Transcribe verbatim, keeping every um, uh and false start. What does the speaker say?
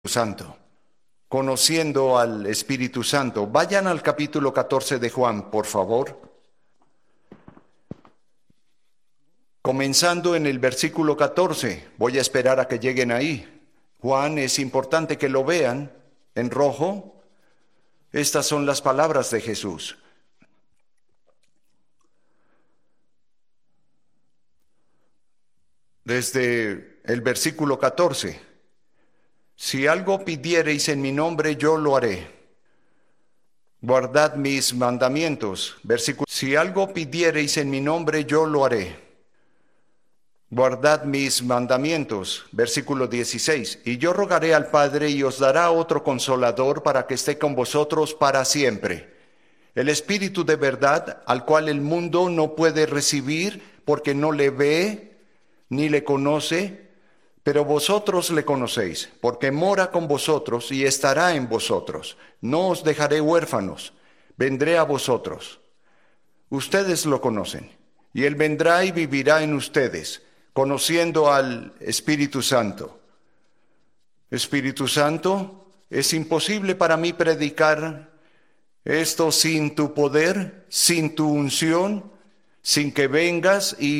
Santo, conociendo al Espíritu Santo. Vayan al capítulo catorce de Juan, por favor. Comenzando en el versículo catorce, voy a esperar a que lleguen ahí. Juan, es importante que lo vean en rojo. Estas son las palabras de Jesús. Desde el versículo catorce. Si algo pidiereis en mi nombre, yo lo haré. Guardad mis mandamientos. Versículo. Si algo pidiereis en mi nombre, yo lo haré. Guardad mis mandamientos. Versículo dieciséis. Y yo rogaré al Padre y os dará otro consolador para que esté con vosotros para siempre. El Espíritu de verdad, al cual el mundo no puede recibir porque no le ve ni le conoce, pero vosotros le conocéis, porque mora con vosotros y estará en vosotros. No os dejaré huérfanos, vendré a vosotros. Ustedes lo conocen, y Él vendrá y vivirá en ustedes, conociendo al Espíritu Santo. Espíritu Santo, es imposible para mí predicar esto sin tu poder, sin tu unción, sin que vengas y